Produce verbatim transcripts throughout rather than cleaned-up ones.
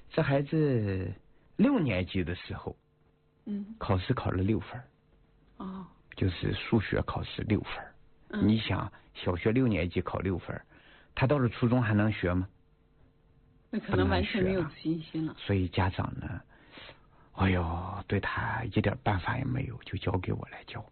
这孩子六年级的时候， 嗯， 考试考了六分。 哦， 就是数学考试六分。 嗯， 你想，小学六年级考六分，他到了初中还能学吗？ 那可能完全没有自信心了。 所以家长呢，哎呦，对他一点办法也没有，就交给我来教。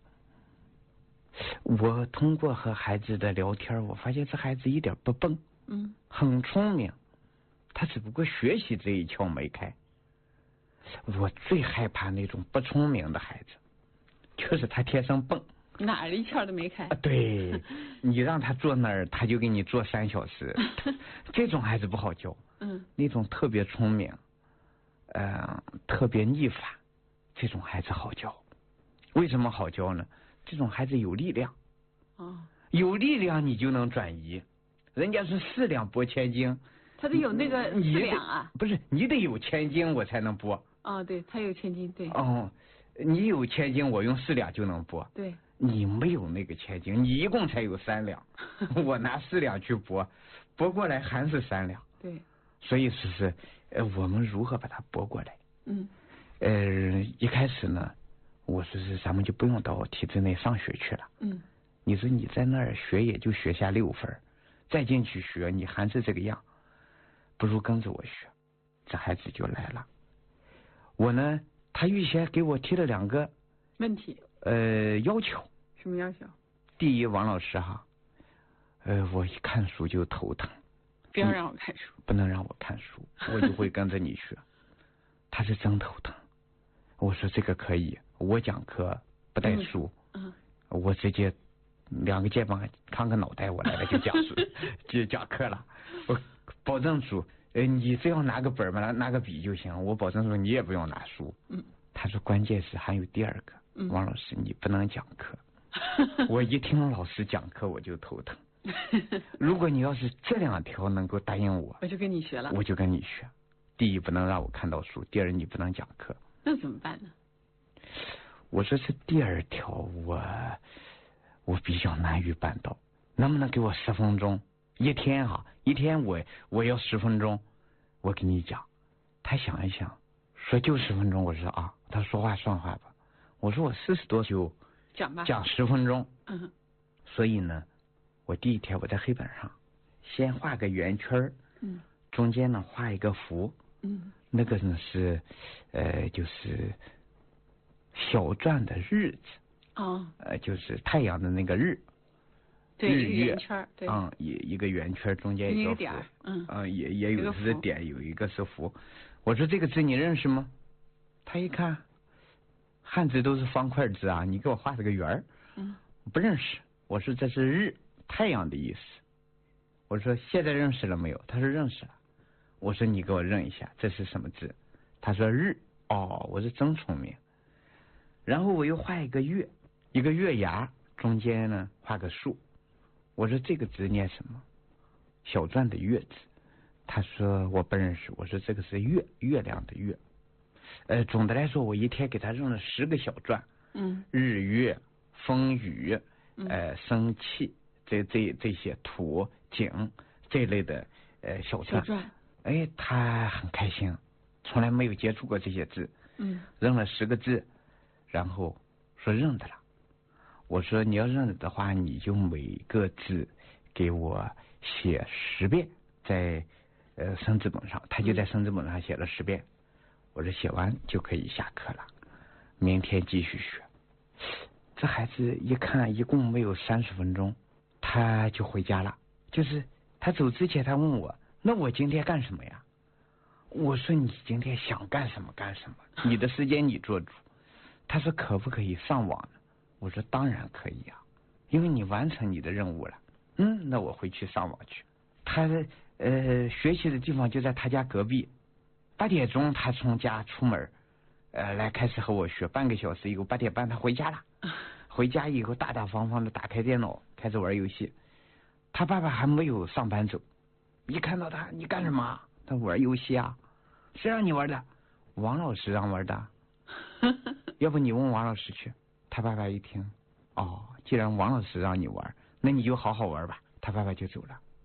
我通过和孩子的聊天，我发现这孩子一点不笨， 嗯， 很聪明，他只不过学习这一窍没开。我最害怕那种不聪明的孩子，就是他天生笨， 哪儿一窍都没开。 啊，对，你让他坐那儿，他就给你坐三小时，这种孩子不好教。 嗯， 那种特别聪明，呃，特别逆反，这种孩子好教。为什么好教呢？这种孩子有力量。 哦， 有力量你就能转移。人家是四两拨千斤， 他得有那个四两啊。 不是，你得有千斤我才能拨。 哦，对，他有千斤，对。 哦，你有千斤，我用四两就能拨。 对。 你没有那个千斤，你一共才有三两，我拿四两去拨，拨过来还是三两。 对。 所以说是，呃，我们如何把它拨过来？ 嗯。 呃，一开始呢，我说是咱们就不用到体制内上学去了。 嗯。 你说你在那儿学也就学下六分，再进去学你还是这个样，不如跟着我学。这孩子就来了。我呢，他预先给我提了两个问题， 呃，要求。 什么要求？ 第一，王老师哈，呃，我一看书就头疼。 不要让我看书。 不能让我看书，我就会跟着你学。他是真头疼。我说这个可以，我讲课不带书， 嗯， 嗯我直接两个肩膀扛个脑袋，我来了就讲书，就讲课了。我保证书，呃，你只要拿个本嘛，拿拿个笔就行。我保证说你也不用拿书。 嗯， 他说关键是还有第二个， 嗯、 王老师你不能讲课。我一听老师讲课我就头疼。如果你要是这两条能够答应我， 我就跟你学了。 我就跟你学。第一，不能让我看到书；第二，你不能讲课。 那怎么办呢？ 我说是第二条，我我比较难于办到。能不能给我十分钟？一天啊，一天我我要十分钟。我跟你讲，他想一想，说就十分钟。我说啊，他说话算话吧。我说我四十多就讲吧， 讲十分钟。 嗯， 所以呢，我第一天我在黑板上先画个圆圈， 嗯， 中间呢画一个符， 嗯， 那个呢是呃就是小篆的日字， 哦， 呃就是太阳的那个日， 对， 日月圆圈，对， 嗯，一一个圆圈中间一个点，嗯， 嗯，也也有一个是点，有一个是符。我说这个字你认识吗？他一看，汉字都是方块字啊，你给我画了个圆儿， 嗯， 不认识。我说这是日，太阳的意思。我说现在认识了没有？他说认识了。我说你给我认一下，这是什么字？他说日。哦，我是真聪明。然后我又画一个月，一个月牙，中间呢画个竖。我说这个字念什么？小篆的月字。他说我不认识。我说这个是月，月亮的月。呃，总的来说，我一天给他认了十个小篆。 嗯， 日月风雨，呃，生气，这这这些土景这类的呃小篆。 小篆。 哎，他很开心，从来没有接触过这些字。 嗯， 认了十个字，然后说认得了。我说你要认得的话，你就每个字给我写十遍，在呃生字本上。他就在生字本上写了十遍。我说写完就可以下课了，明天继续学。这孩子一看一共没有三十分钟，他就回家了。就是他走之前他问我，那我今天干什么呀？我说你今天想干什么干什么，你的时间你做主。他说可不可以上网呢？我说当然可以啊，因为你完成你的任务了。嗯，那我回去上网去。他呃学习的地方就在他家隔壁。八点钟他从家出门，呃来开始和我学，半个小时以后八点半他回家了。回家以后大大方方的打开电脑开始玩游戏。他爸爸还没有上班走，一看到他，你干什么？他玩游戏啊。谁让你玩的？王老师让玩的。要不你问王老师去。他爸爸一听，哦，既然王老师让你玩，那你就好好玩吧。他爸爸就走了。